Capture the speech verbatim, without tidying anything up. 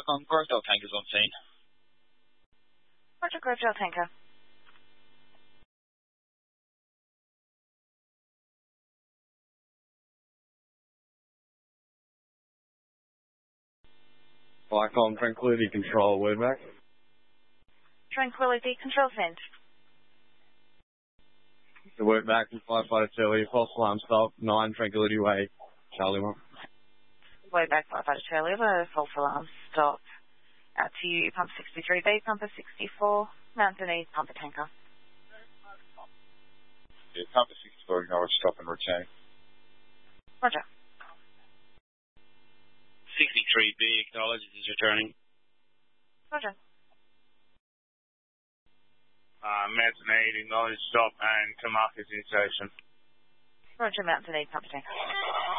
Icon Grovedale tankers on scene. Roger, Grovedale tanker. Icon Tranquility Control, word back. Tranquility Control sent. The word back from firefighter Charlie, false alarm stop, nine Tranquility Way, Charlie one. Way back, firefighter Charlie, the false alarm stop. Out to you, pump sixty-three B, pumper sixty-four, Mountain East, pumper tanker. Yeah, pumper sixty-four, ignore stop and return. Roger. sixty-three B, acknowledges is returning. Roger. Uh, Mountain eight, acknowledge stop and Kamarcus in station. Roger, Mountain East, pumper tanker.